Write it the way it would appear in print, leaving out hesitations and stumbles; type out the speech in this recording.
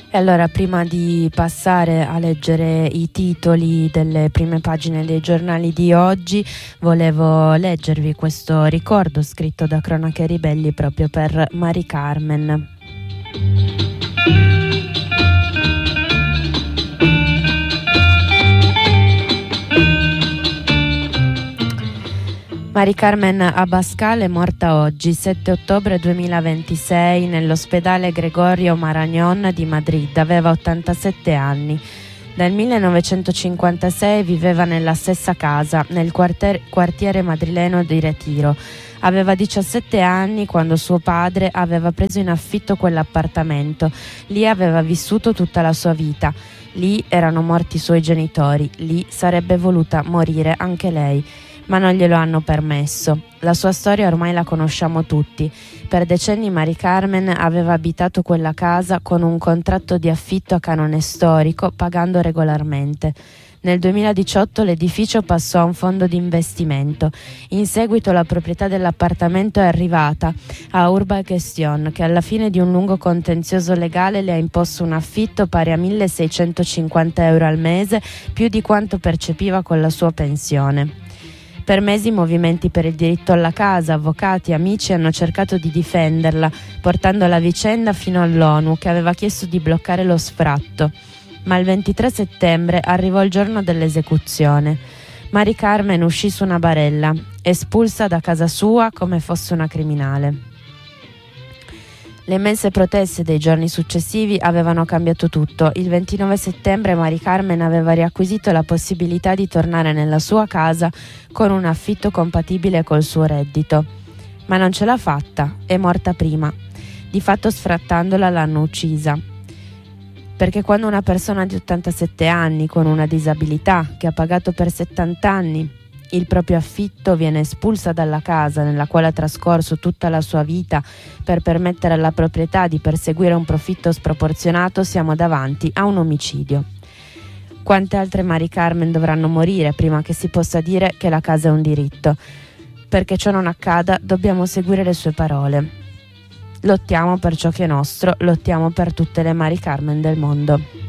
E allora, prima di passare a leggere i titoli delle prime pagine dei giornali di oggi, volevo leggervi questo ricordo scritto da Cronache Ribelli proprio per Mari Carmen. Mari Carmen Abascal è morta oggi, 7 ottobre 2026, nell'ospedale Gregorio Marañón di Madrid. Aveva 87 anni. Dal 1956 viveva nella stessa casa, nel quartiere madrileno di Retiro. Aveva 17 anni quando suo padre aveva preso in affitto quell'appartamento. Lì aveva vissuto tutta la sua vita. Lì erano morti i suoi genitori. Lì sarebbe voluta morire anche lei, ma non glielo hanno permesso. La sua storia ormai la conosciamo tutti. Per decenni Mari Carmen aveva abitato quella casa con un contratto di affitto a canone storico, pagando regolarmente. Nel 2018 l'edificio passò a un fondo di investimento. In seguito la proprietà dell'appartamento è arrivata a Urba Gestion, che alla fine di un lungo contenzioso legale le ha imposto un affitto pari a 1.650 euro al mese, più di quanto percepiva con la sua pensione. Per mesi movimenti per il diritto alla casa, avvocati, amici hanno cercato di difenderla, portando la vicenda fino all'ONU, che aveva chiesto di bloccare lo sfratto. Ma il 23 settembre arrivò il giorno dell'esecuzione. Mari Carmen uscì su una barella, espulsa da casa sua come fosse una criminale. Le immense proteste dei giorni successivi avevano cambiato tutto. Il 29 settembre Mari Carmen aveva riacquisito la possibilità di tornare nella sua casa con un affitto compatibile col suo reddito. Ma non ce l'ha fatta, è morta prima. Di fatto, sfrattandola, l'hanno uccisa. Perché quando una persona di 87 anni con una disabilità che ha pagato per 70 anni il proprio affitto viene espulsa dalla casa nella quale ha trascorso tutta la sua vita per permettere alla proprietà di perseguire un profitto sproporzionato, siamo davanti a un omicidio. Quante altre Mari Carmen dovranno morire prima che si possa dire che la casa è un diritto? Perché ciò non accada, dobbiamo seguire le sue parole. Lottiamo per ciò che è nostro, lottiamo per tutte le Mari Carmen del mondo.